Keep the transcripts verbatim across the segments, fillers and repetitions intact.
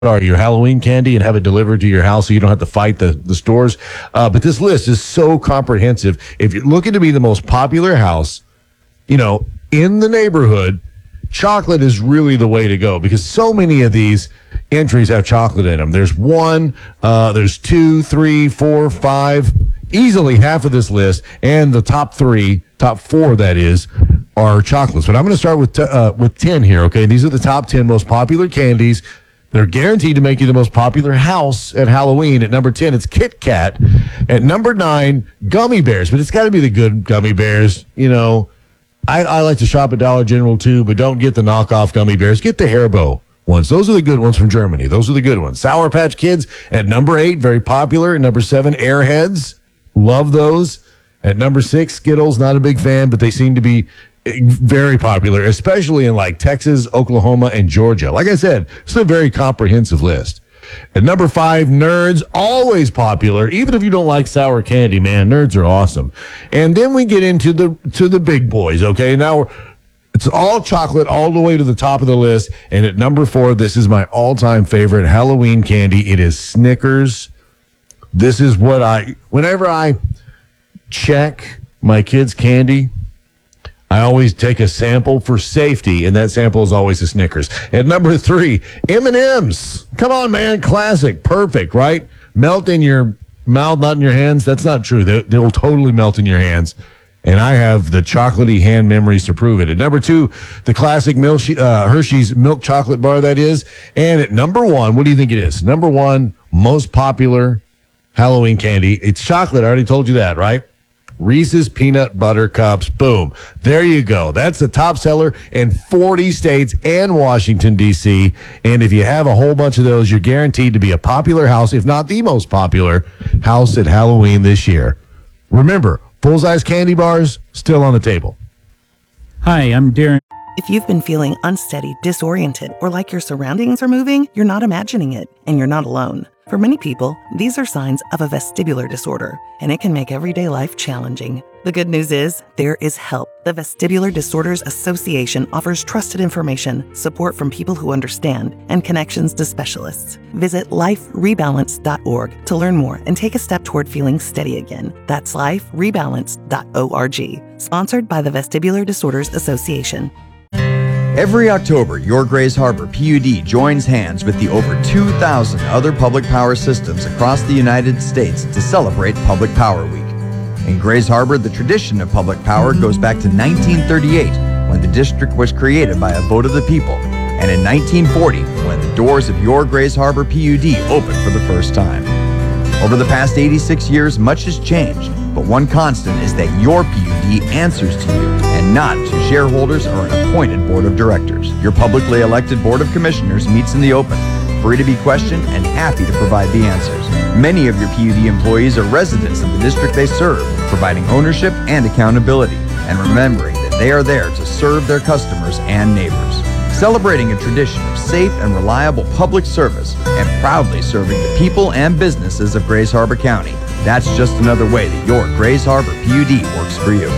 or your Halloween candy and have it delivered to your house so you don't have to fight the, the stores. Uh, but this list is so comprehensive. If you're looking to be the most popular house, you know, in the neighborhood, chocolate is really the way to go because so many of these entries have chocolate in them. There's one, uh, there's two, three, four, five, easily half of this list, and the top three, top four, that is, are chocolates. But I'm going to start with t- uh, with ten here, okay? These are the top ten most popular candies. They're guaranteed to make you the most popular house at Halloween. At number ten, it's Kit Kat. At number nine, gummy bears. But it's got to be the good gummy bears. You know, I, I like to shop at Dollar General too, but don't get the knockoff gummy bears. Get the Haribo ones. Those are the good ones from Germany. Those are the good ones. Sour Patch Kids at number eight, very popular. At number seven, Airheads. Love those. At number six, Skittles. Not a big fan, but they seem to be very popular, especially in like Texas, Oklahoma, and Georgia. Like I said, it's a very comprehensive list. At number five, Nerds, always popular. Even if you don't like sour candy, man, Nerds are awesome. And then we get into the to the big boys, okay? Now, we're, it's all chocolate all the way to the top of the list. And at number four, this is my all-time favorite Halloween candy. It is Snickers. This is what I, whenever I check my kids' candy, I always take a sample for safety, and that sample is always a Snickers. At number three, M and M's. Come on, man. Classic. Perfect, right? Melt in your mouth, not in your hands. That's not true. They, they'll totally melt in your hands. And I have the chocolatey hand memories to prove it. At number two, the classic Mil- uh, Hershey's milk chocolate bar, that is. And at number one, what do you think it is? Number one, most popular Halloween candy. It's chocolate. I already told you that, right? Reese's Peanut Butter Cups. Boom. There you go. That's the top seller in forty states and Washington, D C. And if you have a whole bunch of those, you're guaranteed to be a popular house, if not the most popular house at Halloween this year. Remember, full-size candy bars still on the table. Hi, I'm Darren. If you've been feeling unsteady, disoriented, or like your surroundings are moving, you're not imagining it, and you're not alone. For many people, these are signs of a vestibular disorder, and it can make everyday life challenging. The good news is, there is help. The Vestibular Disorders Association offers trusted information, support from people who understand, and connections to specialists. Visit life rebalance dot org to learn more and take a step toward feeling steady again. That's life rebalance dot org. Sponsored by the Vestibular Disorders Association. Every October, your Grays Harbor P U D joins hands with the over two thousand other public power systems across the United States to celebrate Public Power Week. In Grays Harbor, the tradition of public power goes back to nineteen thirty-eight, when the district was created by a vote of the people, and in nineteen forty, when the doors of your Grays Harbor P U D opened for the first time. Over the past eighty-six years, much has changed, but one constant is that your P U D answers to you and not to shareholders or an appointed board of directors. Your publicly elected board of commissioners meets in the open, free to be questioned and happy to provide the answers. Many of your P U D employees are residents of the district they serve, providing ownership and accountability, and remembering that they are there to serve their customers and neighbors. Celebrating a tradition of safe and reliable public service and proudly serving the people and businesses of Grays Harbor County. That's just another way that your Grays Harbor P U D works for you.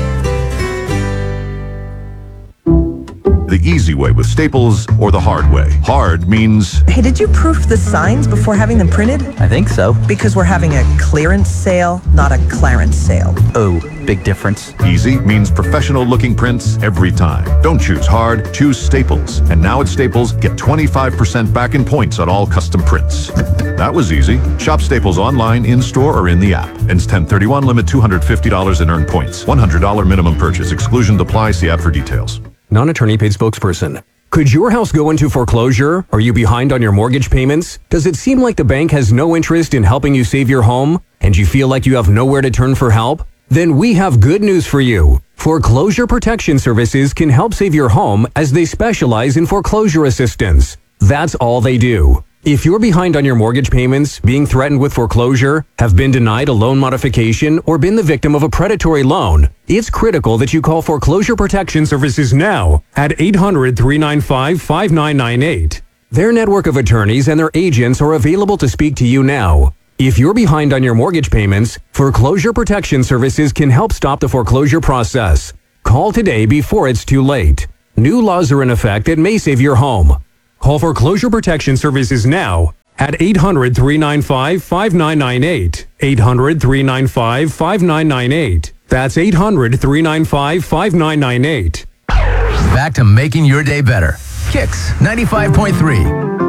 The easy way with Staples or the hard way. Hard means... Hey, did you proof the signs before having them printed? I think so. Because we're having a clearance sale, not a Clarence sale. Oh, big difference. Easy means professional-looking prints every time. Don't choose hard, choose Staples. And now at Staples, get twenty-five percent back in points on all custom prints. That was easy. Shop Staples online, in-store, or in the app. Ends ten thirty-one, limit two hundred fifty dollars in earned points. one hundred dollars minimum purchase. Exclusion apply. See app for details. Non-attorney paid spokesperson. Could your house go into foreclosure? Are you behind on your mortgage payments? Does it seem like the bank has no interest in helping you save your home? And you feel like you have nowhere to turn for help? Then we have good news for you. Foreclosure Protection Services can help save your home as they specialize in foreclosure assistance. That's all they do. If you're behind on your mortgage payments, being threatened with foreclosure, have been denied a loan modification, or been the victim of a predatory loan, it's critical that you call Foreclosure Protection Services now at eight hundred, three nine five, five nine nine eight. Their network of attorneys and their agents are available to speak to you now. If you're behind on your mortgage payments, Foreclosure Protection Services can help stop the foreclosure process. Call today before it's too late. New laws are in effect that may save your home. Call Foreclosure Protection Services now at eight hundred, three nine five, five nine nine eight. eight hundred, three nine five, five nine nine eight. That's eight hundred, three nine five, five nine nine eight. Back to making your day better. Kicks ninety-five point three.